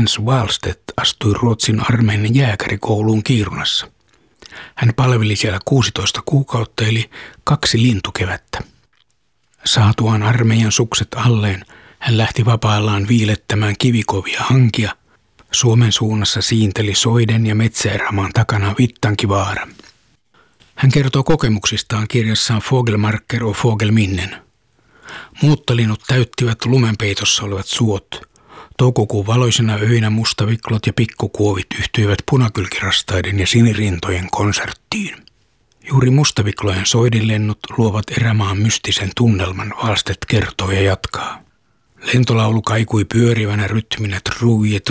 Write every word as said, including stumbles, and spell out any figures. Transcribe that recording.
Jens Wahlstedt astui Ruotsin armeijan jääkärikouluun Kiirunassa. Hän palveli siellä kuusitoista kuukautta eli kaksi lintukevättä. Saatuaan armeijan sukset alleen, hän lähti vapaallaan viilettämään kivikovia hankia. Suomen suunnassa siinteli soiden ja metsäerämaan takana Vittankivaara. Hän kertoo kokemuksistaan kirjassaan Vogelmarker och Vogelminnen. Muuttolinnut täyttivät lumenpeitossa olevat suot. Toukokuun valoisena öinä mustaviklot ja pikkukuovit yhtyivät punakylkirastaiden ja sinirintojen konserttiin. Juuri mustaviklojen soidinlennot luovat erämaan mystisen tunnelman, Wahlstedt kertoo ja jatkaa. Lentolaulu kaikui pyörivänä rytminä truie